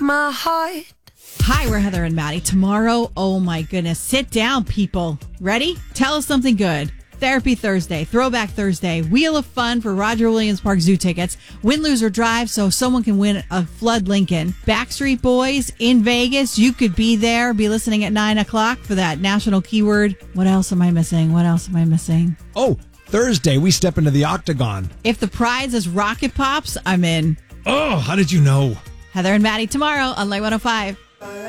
my heart. Hi, we're Heather and Maddie. Tomorrow, oh my goodness, sit down, people. Ready? Tell us something good. Therapy Thursday, Throwback Thursday, Wheel of Fun for Roger Williams Park Zoo tickets, Win, Lose, or Drive so someone can win a Flood Lincoln, Backstreet Boys in Vegas. You could be there, be listening at 9 o'clock for that national keyword. What else am I missing? Oh, Thursday, we step into the Octagon. If the prize is Rocket Pops, I'm in. Oh, how did you know? Heather and Maddie tomorrow on Light 105.